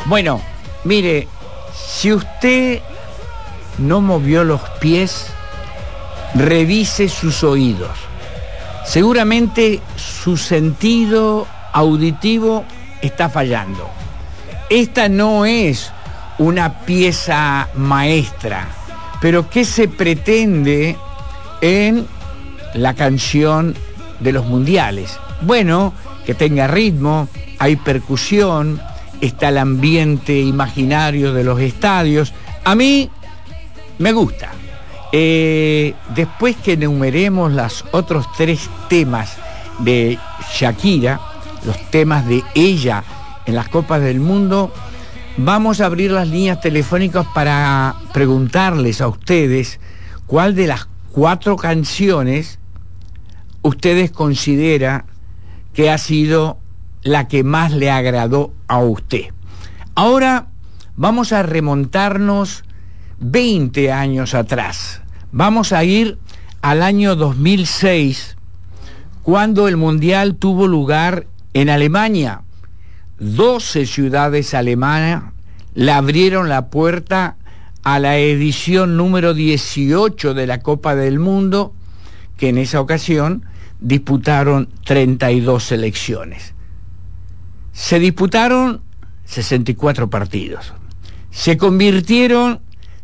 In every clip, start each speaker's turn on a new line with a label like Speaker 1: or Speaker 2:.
Speaker 1: Bueno, mire, si usted no movió los pies, revise sus oídos. Seguramente su sentido auditivo está fallando. Esta no es una pieza maestra, pero ¿qué se pretende en la canción de los mundiales? Bueno, que tenga ritmo, hay percusión, está el ambiente imaginario de los estadios. A mí me gusta. Después que enumeremos los otros 3 temas de Shakira, los temas de ella en las Copas del Mundo, vamos a abrir las líneas telefónicas para preguntarles a ustedes cuál de las 4 canciones ustedes considera que ha sido la que más le agradó a usted. Ahora vamos a remontarnos 20 años atrás. Vamos a ir al año 2006, cuando el Mundial tuvo lugar en Alemania. 12 ciudades alemanas le abrieron la puerta a la edición número 18 de la Copa del Mundo, que en esa ocasión disputaron 32 selecciones. Se disputaron 64 partidos. Se convirtieron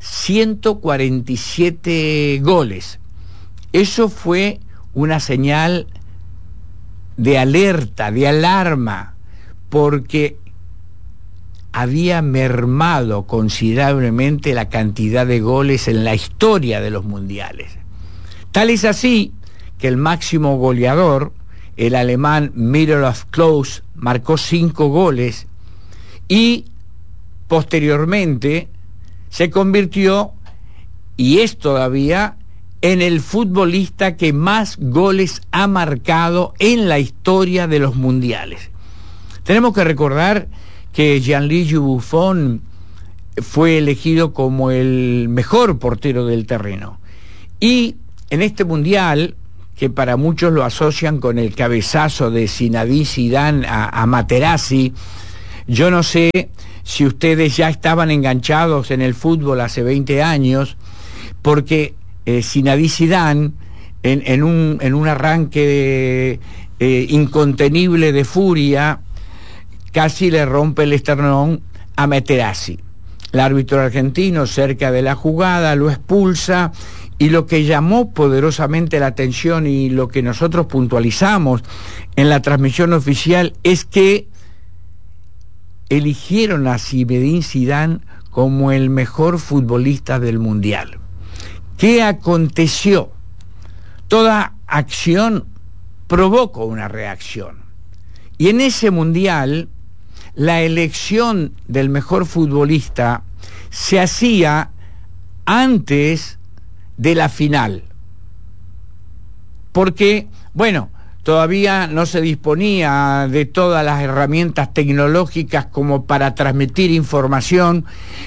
Speaker 1: 147 goles. Eso fue una señal de alerta, de alarma, porque había mermado considerablemente la cantidad de goles en la historia de los mundiales. Tal es así que el máximo goleador, el alemán Miroslav Klose, marcó 5 goles y posteriormente se convirtió, y es todavía, en el futbolista que más goles ha marcado en la historia de los mundiales. Tenemos que recordar que Gianluigi Buffon fue elegido como el mejor portero del terreno. Y en este mundial, que para muchos lo asocian con el cabezazo de Zinedine Zidane a Materazzi, yo no sé si ustedes ya estaban enganchados en el fútbol hace 20 años, porque Zinedine Zidane, en un arranque incontenible de furia, casi le rompe el esternón a Materazzi. El árbitro argentino, cerca de la jugada, lo expulsa, y lo que llamó poderosamente la atención y lo que nosotros puntualizamos en la transmisión oficial es que eligieron a Zinedine Zidane como el mejor futbolista del mundial. ¿Qué aconteció? Toda acción provoca una reacción. Y en ese mundial, la elección del mejor futbolista se hacía antes de la final. Porque, bueno, todavía no se disponía de todas las herramientas tecnológicas como para transmitir información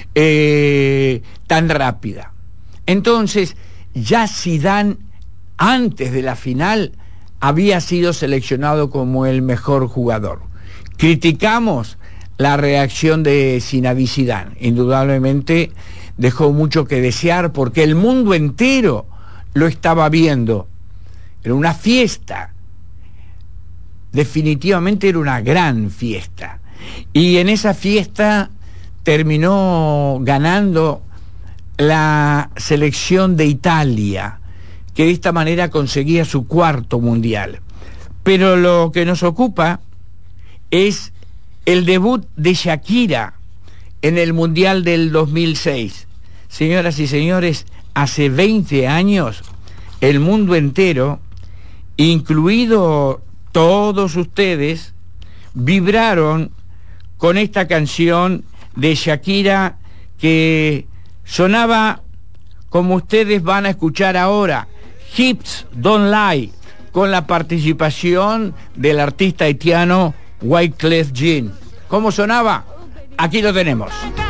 Speaker 1: tan rápida. Entonces, ya Zidane, antes de la final, había sido seleccionado como el mejor jugador. Criticamos la reacción de Zinedine Zidane. Indudablemente dejó mucho que desear porque el mundo entero lo estaba viendo. Era una fiesta. Definitivamente era una gran fiesta. Y en esa fiesta terminó ganando la selección de Italia, que de esta manera conseguía su 4º mundial. Pero lo que nos ocupa es el debut de Shakira en el mundial del 2006. Señoras y señores, hace 20 años el mundo entero, incluido todos ustedes, vibraron con esta canción de Shakira que sonaba como ustedes van a escuchar ahora, Hips Don't Lie, con la participación del artista haitiano Wyclef Jean. ¿Cómo sonaba? Aquí lo tenemos.